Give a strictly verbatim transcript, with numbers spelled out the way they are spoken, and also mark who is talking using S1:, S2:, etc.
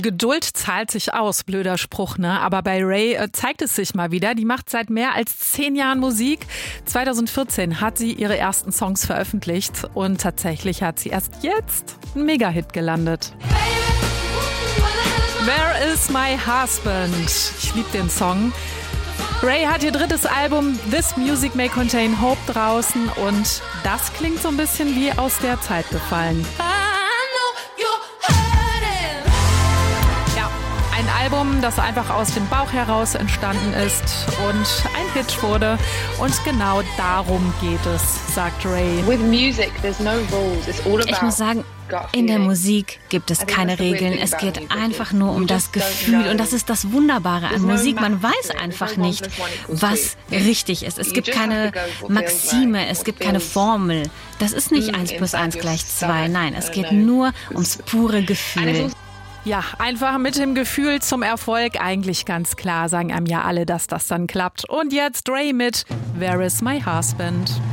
S1: Geduld zahlt sich aus, blöder Spruch, ne? Aber bei Raye äh, zeigt es sich mal wieder. Die macht seit mehr als zehn Jahren Musik. zweitausendvierzehn hat sie ihre ersten Songs veröffentlicht und tatsächlich hat sie erst jetzt einen Mega-Hit gelandet. Where is my husband? Ich liebe den Song. Raye hat ihr drittes Album This Music May Contain Hope draußen und das klingt so ein bisschen wie aus der Zeit gefallen. Ja, ein Album, das einfach aus dem Bauch heraus entstanden ist und ein Hit wurde. Und genau darum geht es, sagt Raye.
S2: With music, there's no rules. It's all about.
S3: Ich muss sagen, in der Musik gibt es keine Regeln. Es geht einfach nur um das Gefühl. Und das ist das Wunderbare an Musik. Man weiß einfach nicht, was richtig ist. Es gibt keine Maxime, es gibt keine Formel. Das ist nicht eins plus eins gleich zwei. Nein, es geht nur ums pure Gefühl.
S1: Ja, einfach mit dem Gefühl zum Erfolg. Eigentlich ganz klar, sagen einem ja alle, dass das dann klappt. Und jetzt Raye mit Where is my husband?